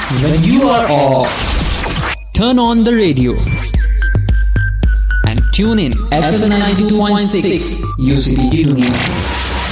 when you are off. Turn on the radio and tune in FM 92.6 UCB Dunia.